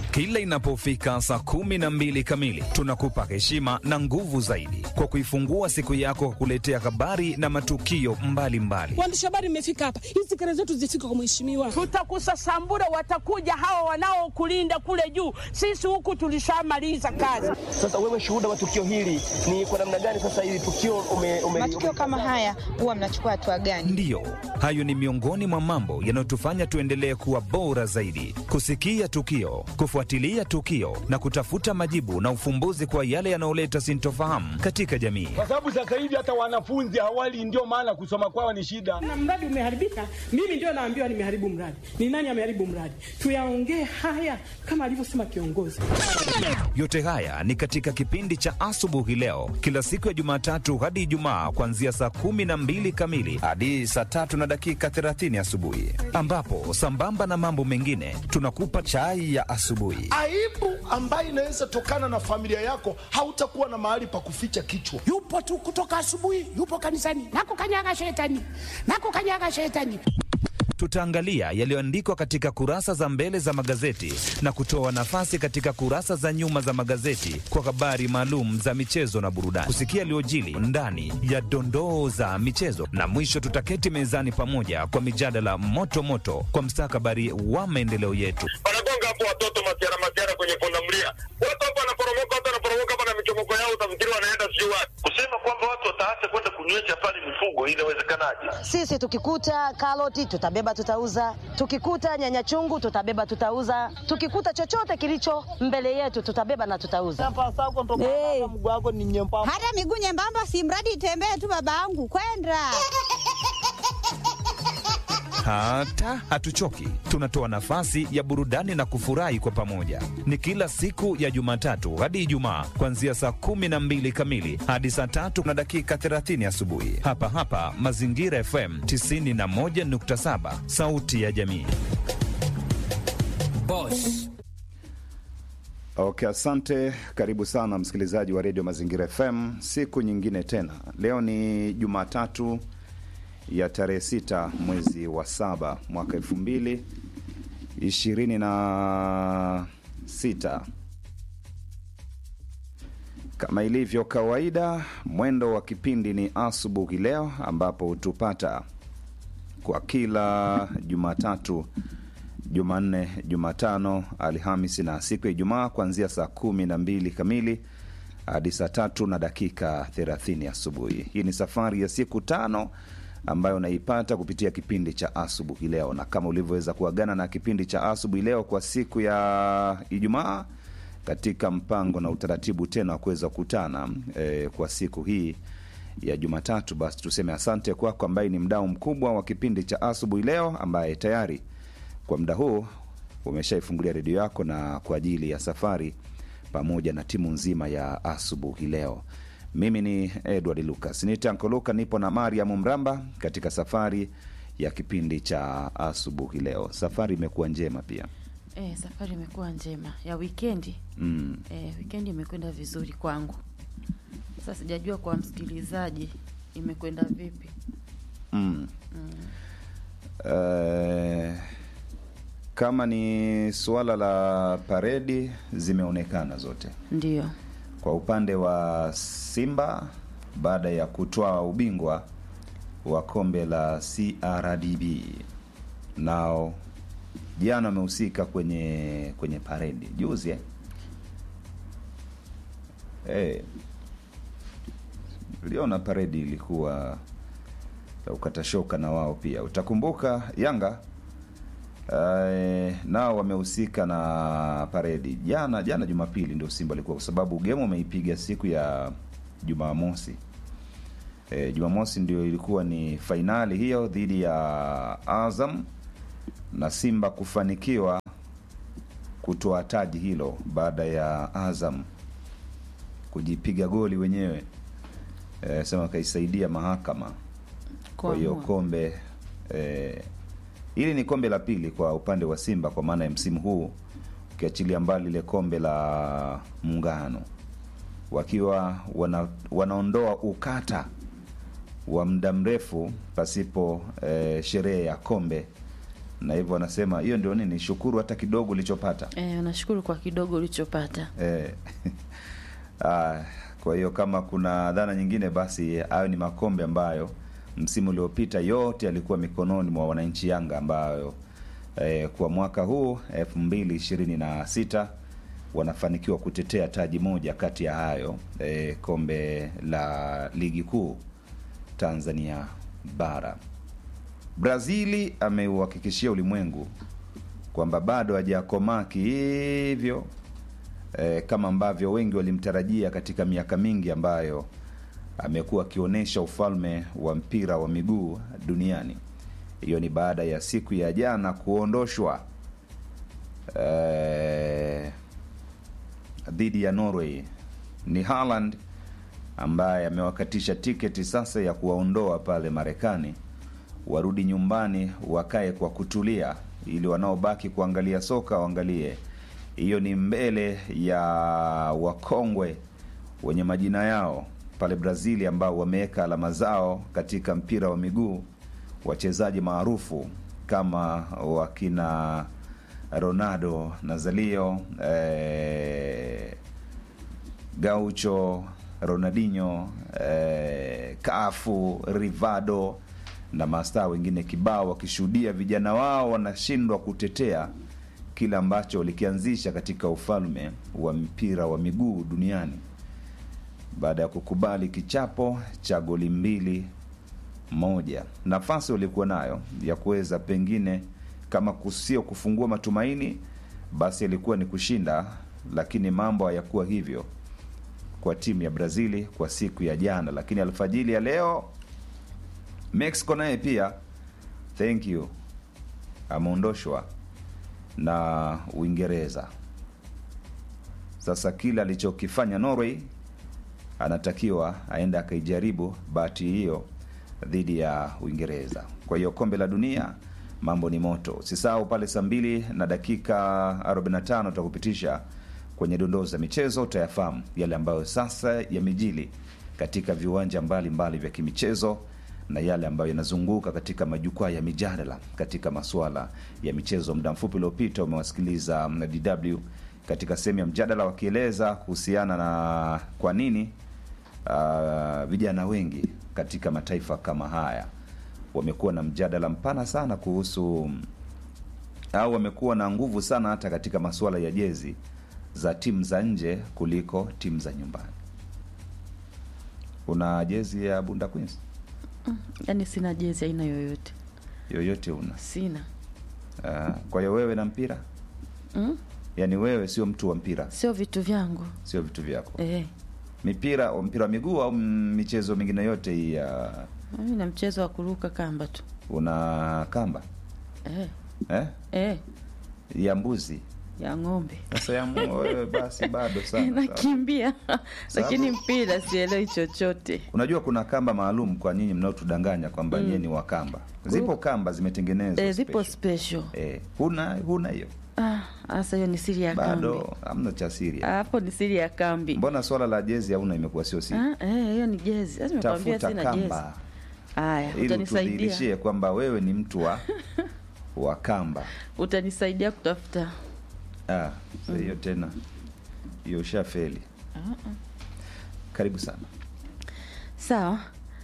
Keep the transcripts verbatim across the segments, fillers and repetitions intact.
Kila inapofika saa kumi na mbili kamili, tunakupa heshima na nguvu zaidi kwa kuifungua siku yako kwa kuletea habari na matukio mbalimbali. Waandishi habari mmefika hapa, hizi kelele zetu zifike kwa mheshimiwa. Tutakusasambura, watakuja hawa wanaokulinda kule juu. Sisi huku tulishamaliza kazi. Sasa wewe shuhuda wa tukio hili ni kwa namna gani? Sasa hili tukio ume, ume, matukio ume, kama haya huwa mnachukua hatua gani? Ndiyo, hayo ni miongoni mwa mambo yanayotufanya tuendelee kuwa bora zaidi, kusikia tukio, kufuatilia tukio na kutafuta majibu na ufumbuzi kwa yale yanayoleta sintofahamu katika jamii. Kwa sababu sasa hivi hata wanafunzi hawali, ndio maana kusoma kwao ni shida. Na mradi umeharibika, mimi ndio naambiwa nimeharibu mradi. Ni nani ameharibu mradi? Tuyaongee haya kama alivyosema kiongozi. Yote haya ni katika kipindi cha Asubuhi Leo, kila siku ya Jumatatu hadi Ijumaa kuanzia saa kumi na mbili kamili hadi saa tatu na dakika thelathini asubuhi, ambapo sambamba na mambo mengine tunakupa chai ya asubuhi. Aibu ambayo inaweza tokana na familia yako, hautakuwa na mahali pa kuficha kichwa. Yupo tu kutoka asubuhi, yupo kanisani, nakukanyaga shetani, nakukanyaga shetani. Tutaangalia yaliyoandikwa katika kurasa za mbele za magazeti na kutoa nafasi katika kurasa za nyuma za magazeti kwa habari maalum za michezo na burudani, kusikia yaliyojili ndani ya dondoo za michezo, na mwisho tutaketi mezani pamoja kwa mijadala moto moto kwa mstakabali wa maendeleo yetu. Wanagonga hapo watoto masiara masiara kwenye pundamilia. Watu hapo wanaporomoka, watu wanaporomoka hapa na michomoko yao, utafikiri wanaenda sijui wapi. Kusema kwamba watu wataacha kwenda kunywesha pale mifugo, inawezekanaje? Sisi tukikuta karoti tutabeba tutauza, tukikuta nyanya chungu tutabeba tutauza, tukikuta chochote kilicho mbele yetu tutabeba na tutauza. Hey. Hata miguu nyembamba si mradi itembee tu babangu kwenda. Hata hatuchoki, tunatoa nafasi ya burudani na kufurahi kwa pamoja. Ni kila siku ya Jumatatu hadi Ijumaa kuanzia saa kumi na mbili kamili hadi saa tatu na dakika thelathini asubuhi, hapa hapa Mazingira F M tisini na moja nukta saba, sauti ya jamii. Boss. Okay, asante. Karibu sana msikilizaji wa Radio Mazingira F M, siku nyingine tena. Leo ni Jumatatu ya tarehe sita mwezi wa saba mwaka elfu mbili ishirini na sita. Kama ilivyo kawaida, mwendo wa kipindi ni Asubuhi Leo, ambapo utupata kwa kila Jumatatu, Jumanne, Jumatano, Alhamisi na siku ya Ijumaa kuanzia saa kumi na mbili kamili hadi saa tatu na dakika thelathini asubuhi. Hii ni safari ya siku tano ambayo unaipata kupitia kipindi cha Asubuhi Leo, na kama ulivyoweza kuagana na kipindi cha Asubuhi Leo kwa siku ya Ijumaa katika mpango na utaratibu tena wa kuweza kukutana e, kwa siku hii ya Jumatatu, basi tuseme asante kwako ambaye ni mdau mkubwa wa kipindi cha Asubuhi Leo, ambaye tayari kwa muda huu umeshaifungulia redio yako na kwa ajili ya safari pamoja na timu nzima ya Asubuhi Leo. Mimi ni Edward Lucas, ni Tanko Luka, nipo na Mariam Mramba katika safari ya kipindi cha Asubuhi Leo. Safari imekuwa njema pia. Eh, safari imekuwa njema ya weekendi. Mm. Eh, weekendi imekwenda vizuri kwangu. Sasa sijajua kwa msikilizaji imekwenda vipi. Mm. Mm. Uh, kama ni suala la paredi zimeonekana zote. Ndio. Kwa upande wa Simba, baada ya kutoa ubingwa wa kombe la C R D B, nao jana wamehusika kwenye kwenye paredi juzi eh eh liona paredi ilikuwa ukatashoka na wao pia. Utakumbuka Yanga Uh, nao wamehusika na paredi jana jana Jumapili ndio Simba alikuwa, kwa sababu game umeipiga siku ya Jumamosi. Eh, Jumamosi ndio ilikuwa ni finali hiyo dhidi ya Azam, na Simba kufanikiwa kutoa taji hilo baada ya Azam kujipiga goli wenyewe. Eh, sema kaisaidia mahakama. Kwa hiyo kombe eh hili ni kombe la pili kwa upande wa Simba kwa maana ya msimu huu, ukiachilia mbali ile kombe la Muungano, wakiwa wana, wanaondoa ukata wa muda mrefu pasipo eh, sherehe ya kombe Na hivyo wanasema hiyo ndio nini, shukuru hata kidogo ulichopata. Eh, unashukuru kwa kidogo ulichopata. Eh. Ah, kwa hiyo kama kuna dhana nyingine, basi hayo ni makombe ambayo msimu uliopita yote yalikuwa mikononi mwa wananchi Yanga, ambayo eh, kwa mwaka huu elfu mbili ishirini na sita wanafanikiwa kutetea taji moja kati ya hayo, eh, kombe la ligi kuu Tanzania bara. Brazili ameuhakikishia ulimwengu kwamba bado hajakomaa hivyo e, kama ambavyo wengi walimtarajia katika miaka mingi ambayo amekuwa akionyesha ufalme wa mpira wa miguu duniani. Hiyo ni baada ya siku ya jana kuondoshwa e, dhidi ya Norway. Ni Haaland ambaye amewakatisha tiketi sasa ya kuwaondoa pale Marekani, warudi nyumbani wakae kwa kutulia, ili wanaobaki kuangalia soka waangalie. Hiyo ni mbele ya wakongwe wenye majina yao pale Brazili, ambao wameweka alama zao katika mpira wa miguu, wachezaji maarufu kama wakina Ronaldo, Nazario, eh, Gaucho, Ronaldinho, eh, Cafu, Rivaldo na mastaa wengine kibao, wakishuhudia vijana wao wanashindwa kutetea kile ambacho likianzisha katika ufalme wa mpira wa miguu duniani, baada ya kukubali kichapo cha goli mbili moja. Nafasi walikuwa nayo ya kuweza pengine kama kusio kufungua matumaini, basi ilikuwa ni kushinda, lakini mambo hayakuwa hivyo kwa timu ya Brazili kwa siku ya jana. Lakini alfajili ya leo Mexico naye pia thank you ameondoshwa na Uingereza. Sasa kila alichokifanya Norway anatakiwa aende akaijaribu bahati hiyo dhidi ya Uingereza. Kwa hiyo kombe la dunia mambo ni moto. Usisahau pale saa mbili na dakika arobaini na tano tutakupitisha kwenye dondoo za michezo, utayafahamu yale ambayo sasa yamejili katika viwanja mbalimbali vya kimichezo na yale ambayo yanazunguka katika majukwaa ya mijadala katika masuala ya michezo. Muda mfupi uliopita umewasikiliza D W katika sehemu ya mjadala wakieleza kuhusiana na kwa nini uh, vijana wengi katika mataifa kama haya wamekuwa na mjadala mpana sana kuhusu, au wamekuwa na nguvu sana hata katika masuala ya jezi za timu za nje kuliko timu za nyumbani. Una jezi ya Bunda Queens? Mm, yani sina jezi aina yoyote. Yoyote una? Sina. Uh, kwa hiyo wewe na mpira? Mm? Yaani wewe sio mtu wa mpira? Sio vitu vyangu. Sio vitu vyako. Eh. Mipira au mpira wa miguu au michezo mingine yote hii ya mimi na mchezo wa kuruka kamba tu. Una kamba? Eh. Eh? Eh. Ya mbuzi, ya ng'ombe. Sasa ya ng'ombe basi bado sana. Nakimbia. Lakini mpira sielewi chochote. Unajua kuna kamba maalum kwa nyinyi mnaotudanganya kwamba mm. nyinyi ni wa kamba. Zipo kamba zimetengenezwa eh, zipo special. Eh, huna huna hiyo. Ah, asa hiyo ni siri ya kambi. Bado hamna cha siri. Hapo ni siri ya kambi. Mbona swala la jezi hauna imekuwa sio siri? Ah, eh, hiyo ni jezi. Lazima nikwambie sina jezi. Haya, utanisaidia. Ili kwamba wewe ni mtu wa wa kamba. Utanisaidia kutafuta. Ah, hiyo mm. tena. Hiyo shafeli. Uh-uh. Karibu sana. Sawa.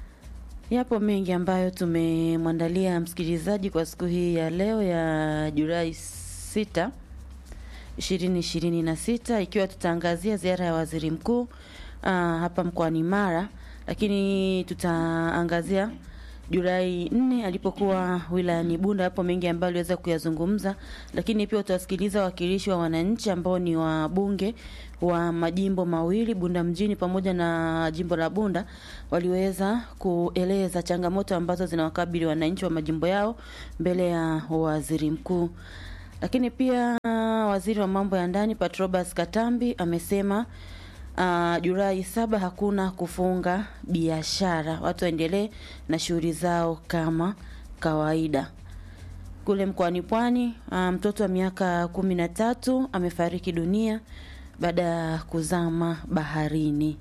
Yapo mengi ambayo tumemwandalia msikilizaji kwa siku hii ya leo ya Julai sita ishirini ishirini na sita, ikiwa tutaangazia ziara ya waziri mkuu uh, hapa mkoani Mara, lakini tutaangazia Julai nne alipokuwa wilayani Bunda. Hapo mengi ambayo aliweza kuyazungumza, lakini pia utasikiliza wakilishi wa wananchi ambao ni wa bunge wa majimbo mawili, Bunda mjini pamoja na jimbo la Bunda, waliweza kueleza changamoto ambazo zinawakabili wananchi wa majimbo yao mbele ya waziri mkuu. Lakini pia waziri wa mambo ya ndani Patrobas Katambi amesema Uh, Julai saba hakuna kufunga biashara, watu waendelee na shughuli zao kama kawaida. Kule mkoani Pwani, uh, mtoto wa miaka kumi na tatu amefariki dunia baada ya kuzama baharini.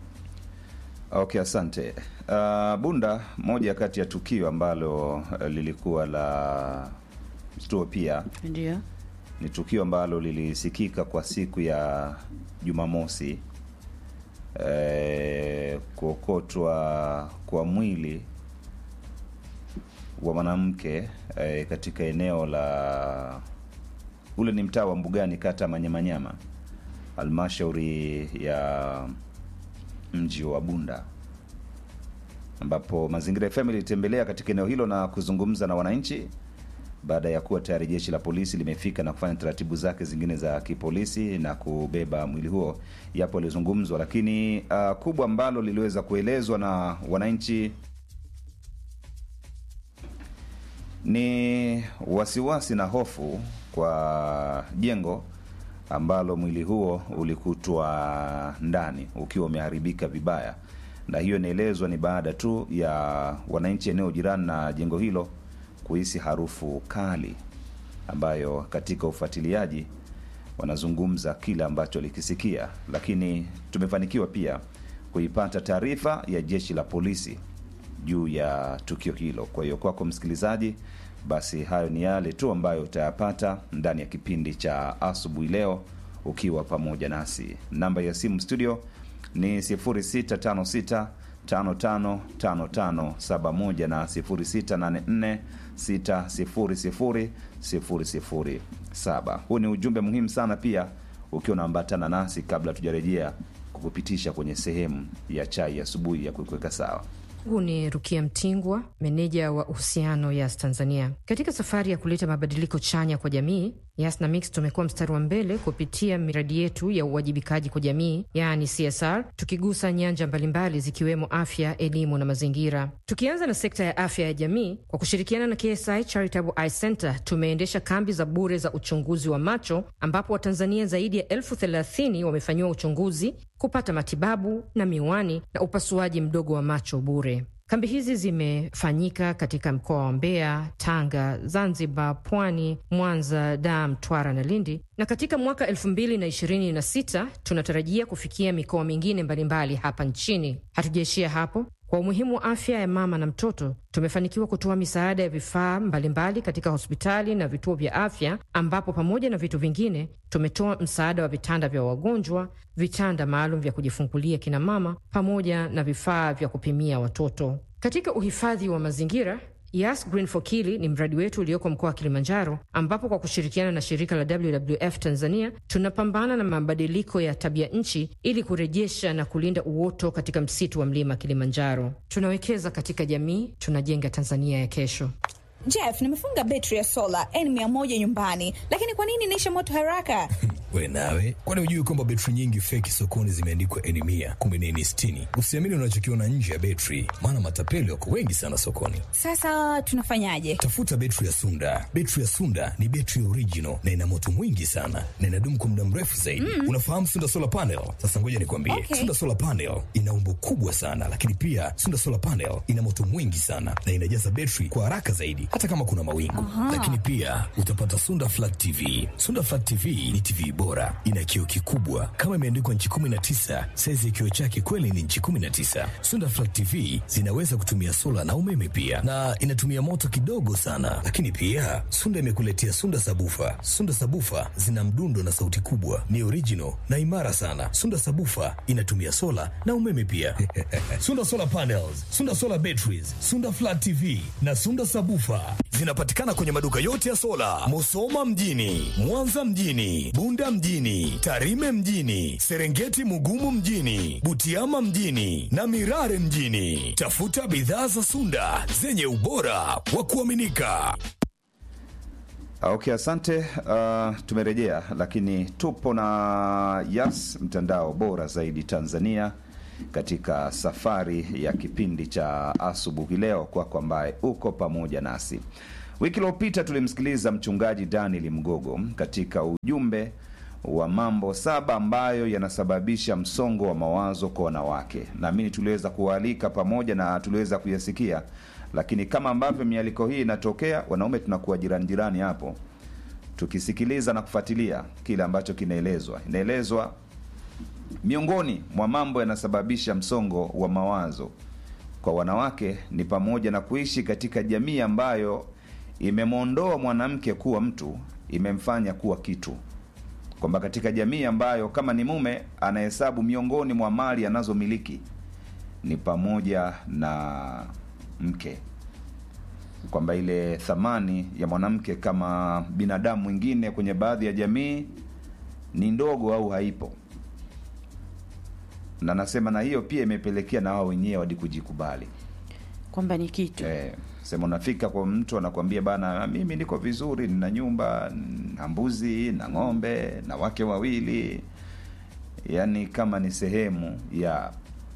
Okay, asante. Uh, Bunda, moja kati ya tukio ambalo uh, lilikuwa la Mstuo pia Ndio. ni tukio ambalo lilisikika kwa siku ya Jumamosi, e, kuokotwa kwa mwili wa mwanamke e, katika eneo la ule ni mtaa wa Mbugani, kata Manyamanyama, halmashauri ya mji wa Bunda, ambapo Mazingira F M ilitembelea katika eneo hilo na kuzungumza na wananchi baada ya kuwa tayari jeshi la polisi limefika na kufanya taratibu zake zingine za kipolisi na kubeba mwili huo. Yapo yalizungumzwa, lakini uh, kubwa ambalo liliweza kuelezwa na wananchi ni wasiwasi na hofu kwa jengo ambalo mwili huo ulikutwa ndani ukiwa umeharibika vibaya, na hiyo inaelezwa ni baada tu ya wananchi eneo jirani na jengo hilo kuhisi harufu kali, ambayo katika ufuatiliaji wanazungumza kile ambacho likisikia. Lakini tumefanikiwa pia kuipata taarifa ya jeshi la polisi juu ya tukio hilo. Kwa hiyo kwako msikilizaji, basi hayo ni yale tu ambayo utayapata ndani ya kipindi cha asubuhi leo ukiwa pamoja nasi. Namba ya simu studio ni sifuri sita tano sita tano tano tano tano saba moja na sifuri sita nane nne sita sifuri sifuri sifuri sifuri saba. Huu ni ujumbe muhimu sana pia ukiwa unaambatana nasi kabla tujarejea kukupitisha kwenye sehemu ya chai asubuhi ya kukuweka sawa. Huu ni Rukia Mtingwa, meneja wa uhusiano Yas Tanzania. Katika safari ya kuleta mabadiliko chanya kwa jamii, Yas na Mix tumekuwa mstari wa mbele kupitia miradi yetu ya uwajibikaji kwa jamii, yani C S R, tukigusa nyanja mbalimbali zikiwemo afya, elimu na mazingira. Tukianza na sekta ya afya ya jamii, kwa kushirikiana na K S I Charitable Eye Center tumeendesha kambi za bure za uchunguzi wa macho, ambapo Watanzania zaidi ya elfu thelathini wamefanyiwa uchunguzi, kupata matibabu na miwani na upasuaji mdogo wa macho bure. Kambi hizi zimefanyika katika mkoa wa Mbeya, Tanga, Zanzibar, Pwani, Mwanza, Dar, Mtwara na Lindi. Na katika mwaka elfu mbili na ishirini na sita tunatarajia kufikia mikoa mingine mbalimbali hapa nchini. Hatujaishia hapo. Kwa umuhimu wa afya ya mama na mtoto, tumefanikiwa kutoa misaada ya vifaa mbalimbali katika hospitali na vituo vya afya, ambapo pamoja na vitu vingine tumetoa msaada wa vitanda vya wagonjwa, vitanda maalum vya kujifungulia kina mama, pamoja na vifaa vya kupimia watoto. Katika uhifadhi wa mazingira, Yas Green for Kili ni mradi wetu ulioko mkoa wa Kilimanjaro, ambapo kwa kushirikiana na shirika la W W F Tanzania tunapambana na mabadiliko ya tabia nchi ili kurejesha na kulinda uoto katika msitu wa mlima Kilimanjaro. Tunawekeza katika jamii, tunajenga Tanzania ya kesho. Jeff, nimefunga betri ya sola N mia moja nyumbani, lakini kwa nini inaisha moto haraka? We nawe, kwani hujui kwamba betri nyingi feki sokoni zimeandikwa N mia kumbe ni N sitini? Usiamini unachokiona nje ya betri, maana matapeli wako wengi sana sokoni. Sasa tunafanyaje? Tafuta betri ya Sunda. Betri ya Sunda ni betri original na ina moto mwingi sana na inadumu kwa muda mrefu zaidi. Mm. Unafahamu Sunda Solar Panel? Sasa ngoja nikwambie. Okay. Sunda Solar Panel ina umbo kubwa sana, lakini pia Sunda Solar Panel ina moto mwingi sana na inajaza betri kwa haraka zaidi hata kama kuna mawingu. Aha. Lakini pia utapata Sunda Flat T V. Sunda Flat T V ni T V bora, ina kioo kikubwa kama imeandikwa nchi kumi na tisa. Saizi ya kioo chake kweli ni nchi kumi na tisa. Sunda Flat T V zinaweza kutumia sola na umeme pia, na inatumia moto kidogo sana. Lakini pia Sunda imekuletea Sunda Sabufa. Sunda Sabufa zina mdundo na sauti kubwa, ni original na imara sana. Sunda Sabufa inatumia sola na umeme pia. Sunda Solar Panels, Sunda Solar Batteries, Sunda Flat T V na Sunda Sabufa zinapatikana kwenye maduka yote ya sola, Musoma mjini, Mwanza mjini, Bunda mjini, Tarime mjini, Serengeti Mugumu mjini, Butiama mjini na Mirare mjini. Tafuta bidhaa za Sunda zenye ubora wa kuaminika. Okay, asante. Uh, tumerejea, lakini tupo na Yas, mtandao bora zaidi Tanzania, katika safari ya kipindi cha asubuhi leo kwako ambaye uko pamoja nasi. Wiki iliyopita tulimsikiliza mchungaji Daniel Mgogo katika ujumbe wa mambo saba ambayo yanasababisha msongo wa mawazo kwa wanawake. Naamini tuliweza kualika pamoja na tuliweza kuyasikia, lakini kama ambavyo mialiko hii inatokea, wanaume tunakuwa jirani jirani hapo tukisikiliza na kufuatilia kile ambacho kinaelezwa. Inaelezwa miongoni mwa mambo yanasababisha msongo wa mawazo kwa wanawake ni pamoja na kuishi katika jamii ambayo imemwondoa mwanamke kuwa mtu, imemfanya kuwa kitu. Kwamba katika jamii ambayo kama ni mume anahesabu miongoni mwa mali anazomiliki ni pamoja na mke, kwamba ile thamani ya mwanamke kama binadamu mwingine kwenye baadhi ya jamii ni ndogo au haipo. Na nasema na hiyo pia imepelekea na wao wenyewe hadi kujikubali kwamba ni kitu. Eh, sema unafika kwa mtu anakuambia bana, mimi niko vizuri, nina nyumba, na mbuzi, na ng'ombe, na wake wawili. Yaani kama ni sehemu ya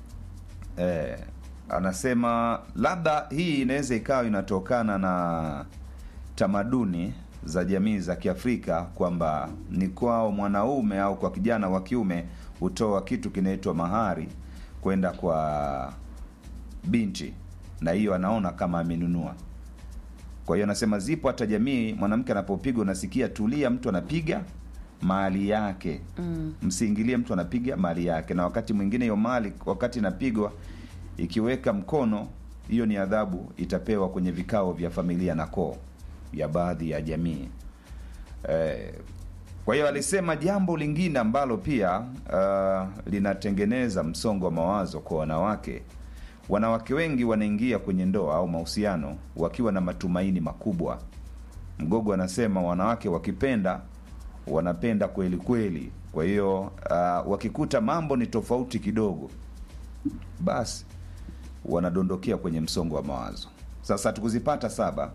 eh, anasema labda hii inaweza ikawa inatokana na tamaduni za jamii za Kiafrika, kwamba ni kwao mwanaume au kwa kijana wa kiume hutoa kitu kinaitwa mahari kwenda kwa binti, na hiyo anaona kama amenunua. Kwa hiyo anasema zipo hata jamii mwanamke anapopigwa unasikia tulia, mtu anapiga mali yake. Mm. Msiingilie, mtu anapiga mali yake. Na wakati mwingine hiyo mali wakati inapigwa ikiweka mkono, hiyo ni adhabu itapewa kwenye vikao vya familia na koo ya baadhi ya jamii. Eh, kwa hiyo alisema jambo lingine ambalo pia uh, linatengeneza msongo wa mawazo kwa wanawake. Wanawake wengi wanaingia kwenye ndoa au mahusiano wakiwa na matumaini makubwa. Mgogo anasema wanawake wakipenda wanapenda kweli kweli. Kwa hiyo uh, wakikuta mambo ni tofauti kidogo, basi wanadondokea kwenye msongo wa mawazo. Sasa tukuzipata saba,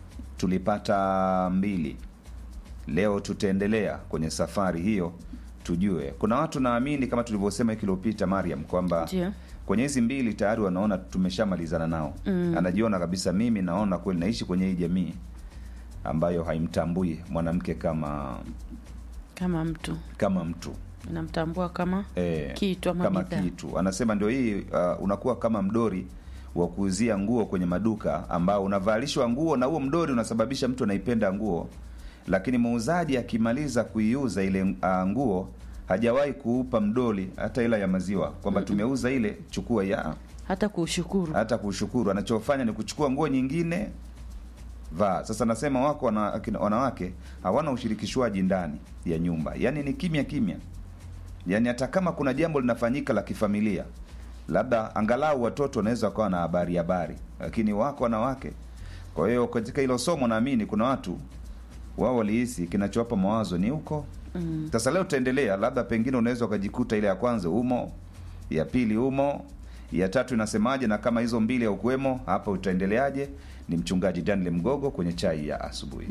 tulipata mbili. Leo tutaendelea kwenye safari hiyo, tujue. Kuna watu naamini kama tulivyosema wiki iliyopita Mariam, kwamba kwenye hizi mbili tayari wanaona tumeshamalizana nao. Mm. Anajiona kabisa, mimi naona kweli naishi kwenye hii jamii ambayo haimtambui mwanamke kama kama mtu. Kama mtu. Inamtambua kama e, kitu ama kama bidhaa. Kitu. Anasema ndio hii uh, unakuwa kama mdori wa kuuzia nguo kwenye maduka, ambao unavalishwa nguo na huo mdori unasababisha mtu anaipenda nguo, lakini muuzaji akimaliza kuiuza ile uh, nguo hajawahi kuupa mdoli hata ila ya maziwa, kwamba tumeuza ile, chukua ya hata kushukuru. Hata kushukuru. Anachofanya ni kuchukua nguo nyingine vaa. Sasa nasema wako wana, wanawake hawana ushirikishwaji ndani ya nyumba. Yaani ni kimya kimya. Yaani hata kama kuna jambo linafanyika la kifamilia, labda angalau watoto wanaweza kuwa na habari habari, lakini wako wanawake. Kwa hiyo katika hilo somo naamini kuna watu wao walihisi kinachowapa mawazo ni huko. Mm. Sasa leo tutaendelea, labda pengine unaweza ukajikuta ile ya kwanza umo, ya pili umo, ya tatu inasemaje, na kama hizo mbili au kuemo, hapa utaendeleaje? Ni mchungaji Daniel Mgogo kwenye chai ya asubuhi.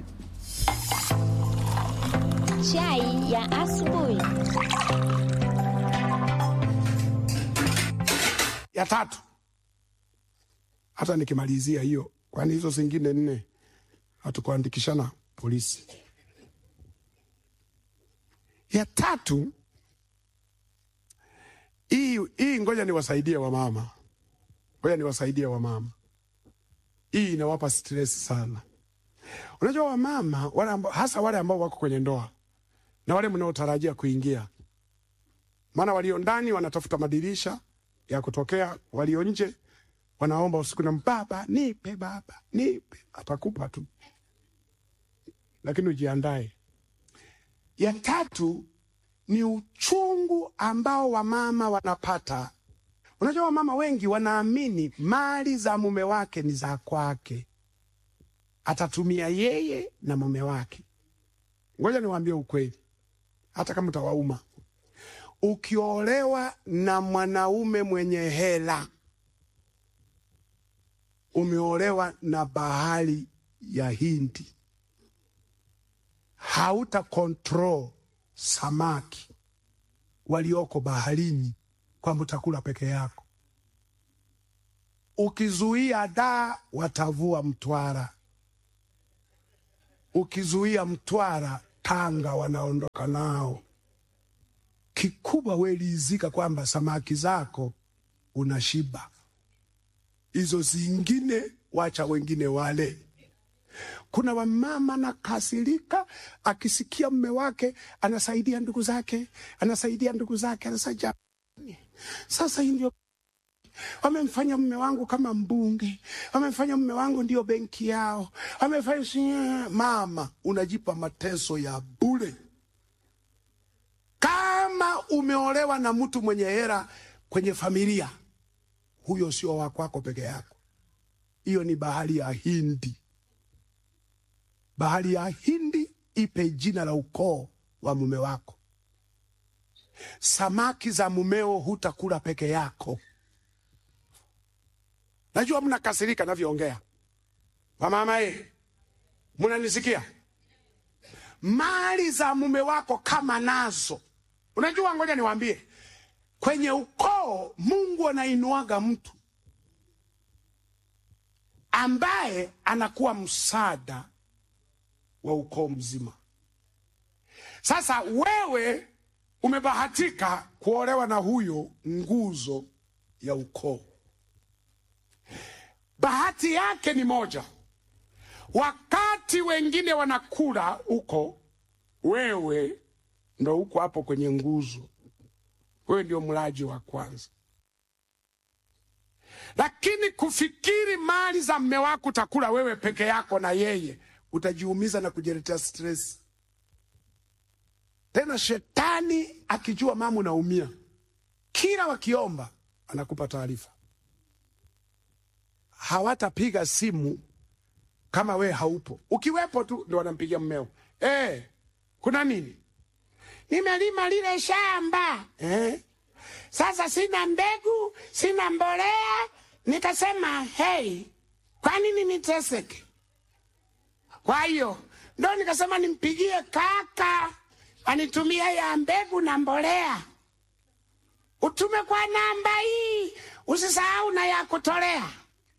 Chai ya asubuhi. Ya tatu. Hata nikimalizia hiyo, kwani hizo zingine nne hatukuandikishana polisi. Ya tatu, hii hii ngoja niwasaidie wa mama. Ngoja niwasaidie wa mama. Hii inawapa stress sana. Unajua wa mama, wale ambao, hasa wale ambao wako kwenye ndoa na wale mnaotarajia kuingia. Maana walio ndani wanatafuta madirisha ya kutokea, walio nje wanaomba usiku na baba, nipe baba, nipe. Atakupa tu. Lakini ujiandae. Ya tatu ni uchungu ambao wamama wanapata. Unajua wamama wengi wanaamini mali za mume wake ni za kwake, atatumia yeye na mume wake. Ngoja niwaambie ukweli, hata kama utawauma. Ukiolewa na mwanaume mwenye hela, umeolewa na bahari ya Hindi, hauta control samaki walioko baharini kwamba utakula peke yako. Ukizuia daa, watavua Mtwara. Ukizuia Mtwara, Tanga wanaondoka nao. Kikubwa welizika kwamba samaki zako unashiba. Hizo zingine wacha wengine wale. Kuna wamama na kasirika akisikia mume wake anasaidia ndugu zake, anasaidia ndugu zake, anasaidia. Sasa hii ndio wamemfanya mume wangu kama mbunge, wamemfanya mume wangu ndio benki yao, wamefanya. Mama, unajipa mateso ya bure. Kama umeolewa na mtu mwenye hela kwenye familia, huyo sio wa kwako peke yako. Hiyo ni bahari ya Hindi. Bahari ya Hindi ipe jina la ukoo wa mume wako. Samaki za mumeo hutakula peke yako. Najua mnakasirika navyoongea. Wamama eh, mnanisikia? Mali za mume wako kama nazo. Unajua, ngoja niwaambie, kwenye ukoo Mungu anainuaga mtu ambaye anakuwa msaada wa ukoo mzima. Sasa wewe umebahatika kuolewa na huyo nguzo ya ukoo. Bahati yake ni moja, wakati wengine wanakula huko, wewe ndo uko hapo kwenye nguzo. Wewe ndio mlaji wa kwanza. Lakini kufikiri mali za mume wako utakula wewe peke yako na yeye, utajiumiza na kujiletea stress. Tena shetani akijua mama unaumia, kila wakiomba anakupa taarifa. Hawatapiga simu kama we haupo. Ukiwepo tu ndio wanampigia mmeo. Eh, kuna nini? Nimelima lile shamba. Eh? Sasa sina mbegu, sina mbolea. Nikasema, hey, kwa nini niteseke? Kwa hiyo ndio nikasema nimpigie kaka anitumia ya mbegu na mbolea. Utume kwa namba hii, usisahau na ya kutolea.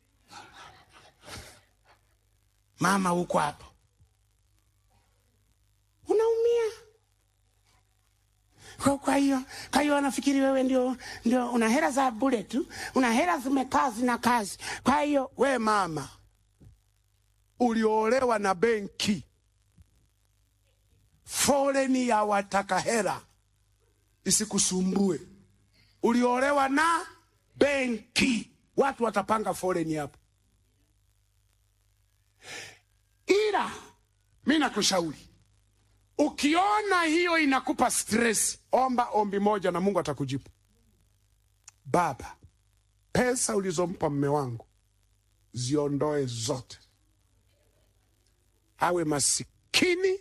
Mama uko hapo, unaumia. Kwa hiyo kwa hiyo anafikiri wewe ndio ndio una hela za bure tu, una hela zimekaa zina kazi. Kwa hiyo we mama uliolewa na benki, foleni ya wataka hela isikusumbue. Uliolewa na benki, watu watapanga foleni hapo. Ila mimi nakushauri, ukiona hiyo inakupa stress, omba ombi moja na Mungu atakujibu. Baba, pesa ulizompa mume wangu ziondoe zote. Awe masikini,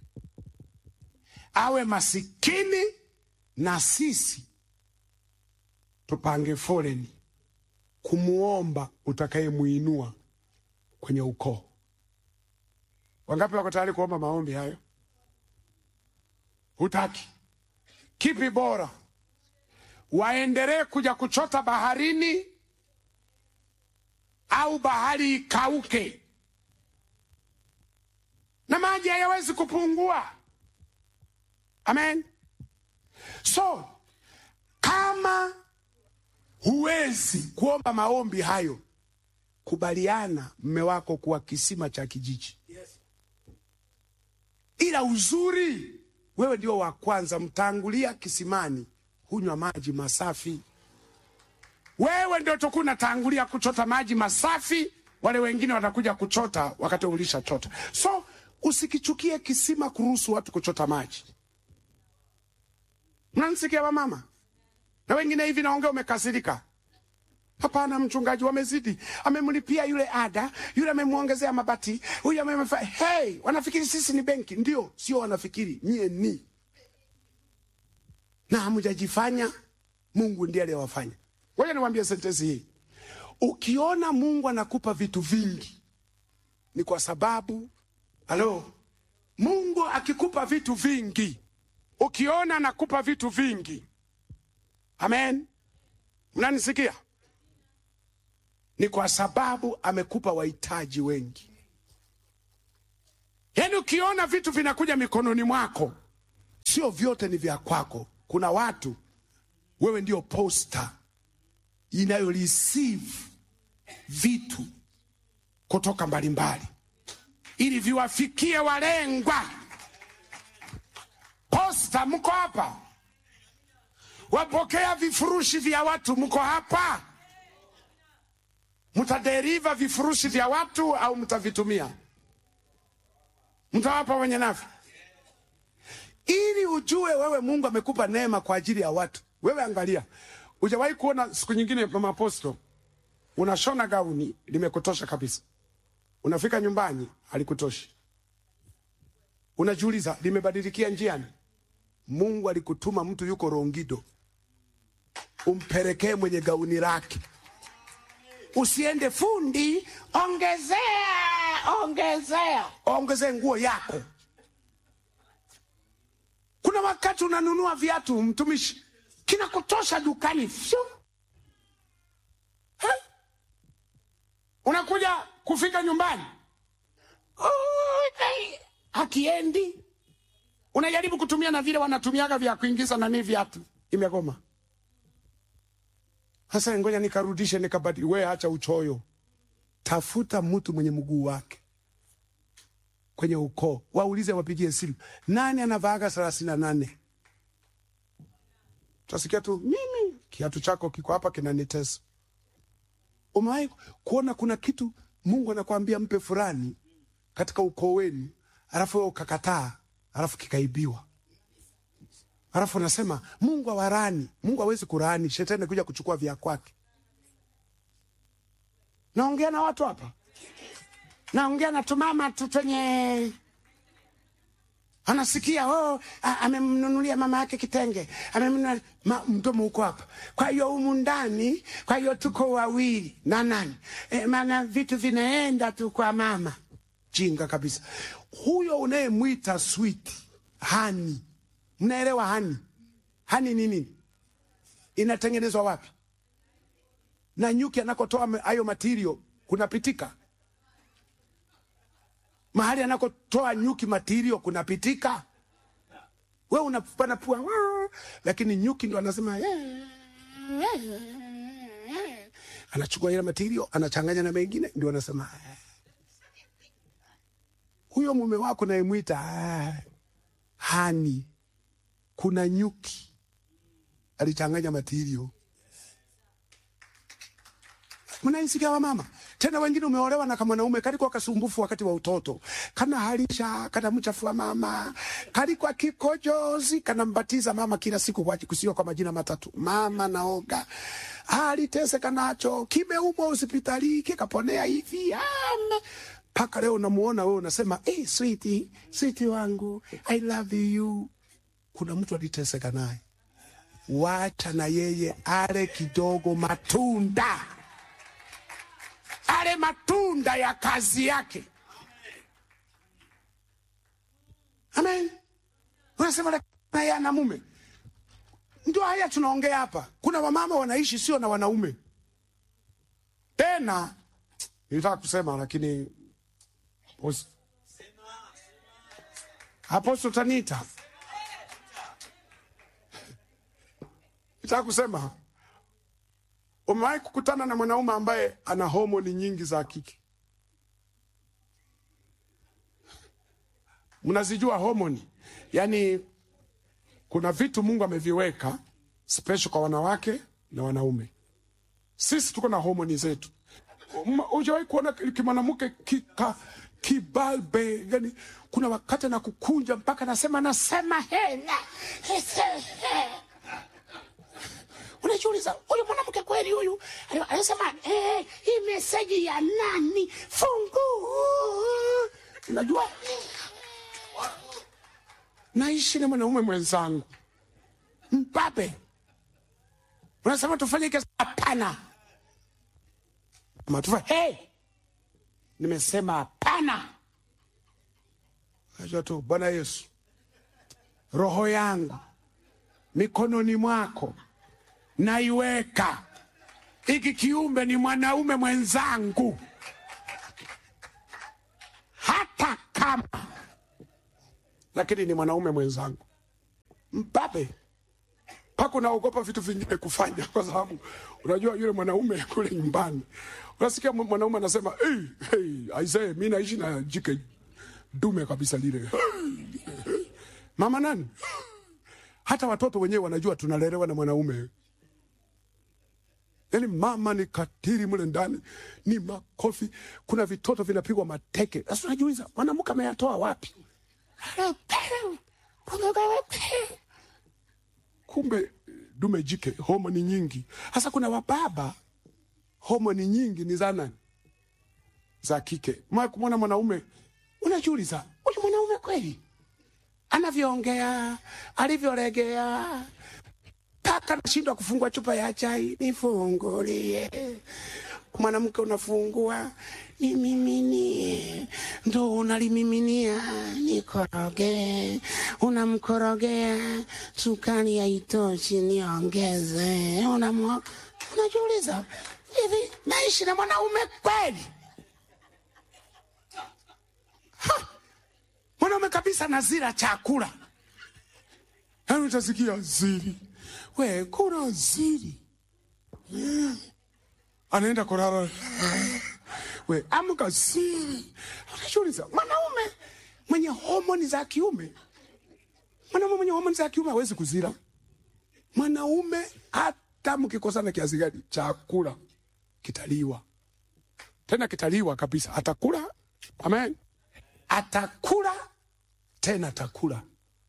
awe masikini, na sisi tupange foleni kumuomba utakayemuinua kwenye ukoo. Wangapi wako tayari kuomba maombi hayo? Hutaki? Kipi bora? Waendelee kuja kuchota baharini au bahari ikauke? Na maji hayawezi kupungua. Amen. So, kama huwezi kuomba maombi hayo, kubaliana mume wako kuwa kisima cha kijiji. Yes. Ila uzuri, wewe ndio wa kwanza, mtangulia kisimani, hunywa maji masafi. Wewe ndio tukuna tangulia kuchota maji masafi, wale wengine watakuja kuchota wakati ulisha chota. So, usikichukie kisima kuruhusu watu kuchota maji. Mnanisikia wa mama? Na wengine hivi naongea umekasirika. Hapana mchungaji, wamezidi. Amemlipia yule ada, yule amemuongezea mabati, huyu amemfa. Hey, wanafikiri sisi ni benki. Ndio, sio wanafikiri, nyie ni. Na hamjajifanya, Mungu ndiye aliyewafanya. Ngoja niwaambie sentensi hii. Ukiona Mungu anakupa vitu vingi, ni kwa sababu, halo, Mungu akikupa vitu vingi, ukiona anakupa vitu vingi, amen, mnanisikia? Ni kwa sababu amekupa wahitaji wengi. Yaani ukiona vitu vinakuja mikononi mwako, sio vyote ni vya kwako. Kuna watu, wewe ndio posta inayo receive vitu kutoka mbalimbali ili viwafikie walengwa. Posta, mko hapa. Wapokea vifurushi vya watu, mko hapa. mtaderiva vifurushi vya watu au mtavitumia? Mtawapa wenye nafi? Ili ujue wewe Mungu amekupa neema kwa ajili ya watu. Wewe angalia, hujawahi kuona siku nyingine mama Apostle unashona gauni limekutosha kabisa, unafika nyumbani halikutoshi, unajiuliza limebadilikia njiani? Mungu alikutuma mtu yuko Rongido umpelekee mwenye gauni lake. Usiende fundi, ongezea ongezea ongezea nguo yako. Kuna wakati unanunua viatu mtumishi, kinakutosha dukani fyo. Hey? Unakuja kufika nyumbani, hakiendi. Unajaribu kutumia na vile wanatumiaga vya kuingiza nani viatu, imegoma. Hasa ngoja nikarudishe nikabadi. Wewe acha uchoyo, tafuta mtu mwenye mguu wake kwenye ukoo, waulize, wapigie simu, nani anavaaga thelathini na nane? Utasikia tu mimi, kiatu chako kiko hapa kinanitesa. Umewahi kuona kuna kitu Mungu anakuambia mpe fulani katika ukoo wenu, alafu wewe ukakataa, alafu kikaibiwa? Alafu unasema Mungu awarani. Mungu hawezi kurani, shetani kuja kuchukua vya kwake. Naongea na watu hapa. Naongea na tumama tu twenye anasikia oh, amemnunulia mama yake kitenge, amemnunulia ma, mdomo uko hapa. Kwa hiyo humu ndani, kwa hiyo tuko wawili na nani? E, maana vitu vinaenda tu kwa mama. Jinga kabisa. Huyo unayemwita sweet honey. Mnaelewa hani? Hani ni nini? Inatengenezwa wapi? Na nyuki anakotoa hayo material kunapitika? Mahali anakotoa nyuki material kunapitika? Wewe unapana pua, lakini nyuki ndo anasema anachukua ile material anachanganya na mengine, ndio anasema. Huyo mume wako nayemuita hani, kuna nyuki alichanganya material. Mnaisikia wa mama? Tena wengine umeolewa na kama mwanaume kaliko kasumbufu wakati wa utoto. Kana halisha, kana mchafua mama, kaliko kikojozi, kana mbatiza mama kila siku kwa kusio kwa majina matatu. Mama naoga. Aliteseka nacho, kimeumwa hospitali, kikaponea hivi. Ama paka leo unamuona wewe unasema, "Eh, hey, sweetie, sweetie wangu, I love you." Kuna mtu aliteseka naye. Wacha na yeye ale kidogo matunda. Ale matunda ya kazi yake. Amen. Unasema na yeye ana mume. Ndio haya tunaongea hapa. Kuna wamama wanaishi sio na wanaume. Tena nilitaka kusema lakini Pos... Apostle Tanita. Nitaka kusema umewahi kukutana na mwanaume ambaye ana homoni nyingi za kike? Mnazijua homoni? Yaani kuna vitu Mungu ameviweka special kwa wanawake na wanaume. Sisi tuko na homoni zetu. Hujawahi kuona kimwanamke kika kibalbe, yani kuna wakati na kukunja mpaka nasema nasema hela. Unajiuliza, huyu mwanamke kweli huyu? Anasema, eh, hii meseji ya nani? Fungu. Unajua? Naishi na mwanaume mwenzangu. Mbabe. Unasema tufanye kazi, hapana. Matufa, hey. Nimesema hapana. Unajua tu, Bwana Yesu, roho yangu mikononi mwako naiweka. Hiki kiumbe ni mwanaume mwenzangu. Hata kama lakini ni mwanaume mwenzangu. Mbabe. Pako naogopa vitu vingine kufanya kwa sababu unajua yule mwanaume kule nyumbani. Unasikia mwanaume anasema, "Eh, hey, hey, aisee, mimi naishi na jike dume kabisa lile." Mama nani? Hata watoto wenyewe wanajua tunalelewa na mwanaume. Yaani mama ni katili mle ndani, ni makofi, kuna vitoto vinapigwa mateke. Sasa unajiuliza mwanamke ameyatoa wapi? Kumbe dume jike homoni nyingi. Sasa kuna wababa homoni nyingi ni za nani? Za kike. Mwana mwanaume unajiuliza, huyu mwanaume kweli anavyoongea, alivyolegea, paka nashindwa kufungua chupa ya chai, nifungulie. Mwanamke unafungua, nimiminie, ndo unalimiminia, nikoroge, unamkorogea, sukari haitoshi, niongeze, unamwa, unajiuliza, hivi naishi na mwanaume kweli? Ha! Mwanaume kabisa nazira chakula. Hani utasikia ziri. We, kuna ziri. Yeah. Anaenda kulala. We, amka ziri. Unajiuliza, mwanaume mwenye homoni za kiume. Mwanaume mwenye homoni za kiume hawezi kuzira. Mwanaume hata mkikosana kiasi gani, chakula kitaliwa. Tena kitaliwa kabisa. Atakula. Amen. Atakula tena atakula.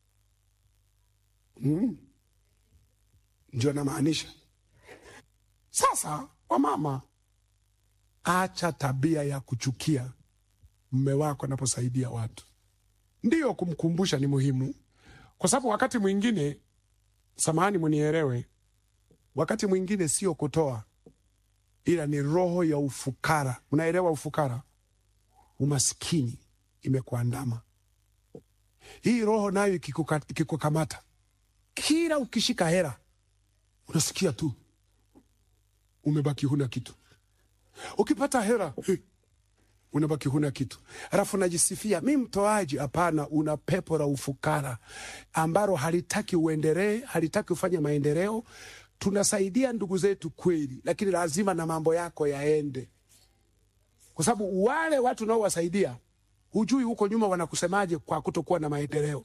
Mm. Ndio namaanisha. Sasa wamama, acha tabia ya kuchukia mume wako anaposaidia watu. Ndio kumkumbusha ni muhimu, kwa sababu wakati mwingine, samahani mnielewe, wakati mwingine sio kutoa, ila ni roho ya ufukara. Unaelewa ufukara? Umaskini imekuandama. Hii roho nayo ikikukamata, kila ukishika hela unasikia tu umebaki huna kitu. Ukipata hela hey, unabaki huna kitu. Alafu unajisifia mimi mtoaji. Hapana, una pepo la ufukara ambalo halitaki uendelee, halitaki ufanye maendeleo. Tunasaidia ndugu zetu kweli, lakini lazima na mambo yako yaende, kwa sababu wale watu nao wasaidia, hujui huko nyuma wanakusemaje kwa kutokuwa na maendeleo.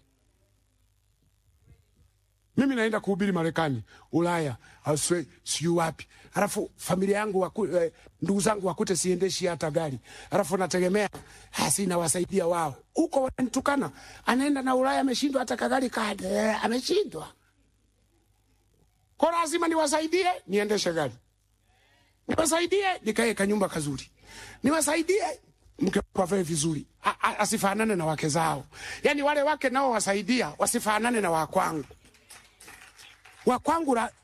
Mimi naenda kuhubiri Marekani, Ulaya, Australia, siyo wapi. Alafu familia yangu waku, eh, ndugu zangu wakute siendeshi hata gari. Alafu nategemea hasina wasaidia wao. Huko wananitukana. Anaenda na Ulaya ameshindwa hata kagari kade, eh, ameshindwa. Kwa lazima niwasaidie niendeshe gari. Niwasaidie nikae kanyumba kazuri. Niwasaidie mke kwa vile vizuri. A, a, asifanane na wake zao. Yaani wale wake nao wasaidia wasifanane na wakwangu. Wakwangu la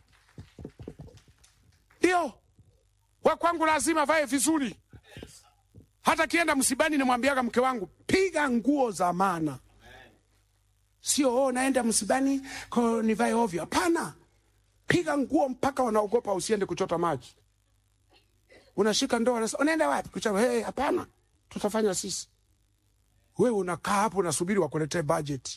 ndio wakwangu lazima vae vizuri. Hata kienda msibani nimwambiaga mke wangu, piga nguo za maana. Sio oh, naenda msibani kwa nivae ovyo. Hapana. Piga nguo mpaka wanaogopa usiende kuchota maji. Unashika ndoo unasema unaenda wapi? Kuchapa, hey, hapana. Tutafanya sisi. Wewe unakaa hapo unasubiri wakuletee budget.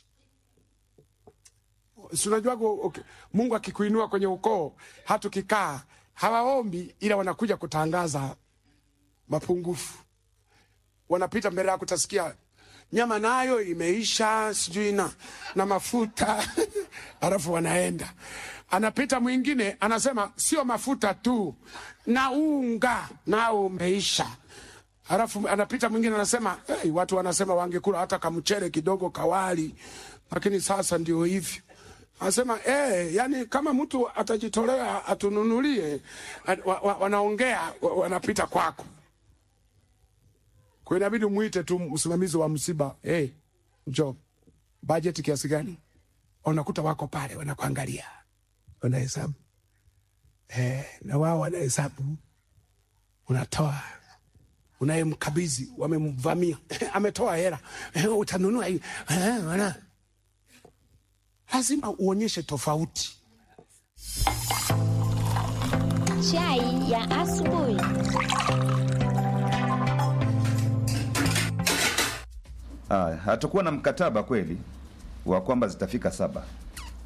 Si unajua okay, Mungu akikuinua kwenye ukoo, hatukikaa hawaombi, ila wanakuja kutangaza mapungufu. Wanapita mbele yako, utasikia nyama nayo imeisha, sijui na na mafuta. Alafu wanaenda. Anapita mwingine anasema sio mafuta tu, na unga nao umeisha. Alafu anapita mwingine anasema hey, watu wanasema wangekula hata kamchere kidogo kawali, lakini sasa ndio hivyo. Anasema eh, yani kama mtu atajitolea atununulie, wa, wa, wanaongea wa, wanapita kwako. Kwa inabidi muite tu msimamizi wa msiba, eh, hey, njoo. Budget kiasi gani? Unakuta wako pale wanakuangalia. Unahesabu. Eh, na wao wanahesabu. Unatoa. Unayemkabidhi wamemvamia. Ametoa hela. Eh, utanunua hii. Eh, wana. Lazima uonyeshe tofauti. Chai ya asubuhi. Ah, hatakuwa na mkataba kweli wa kwamba zitafika saba.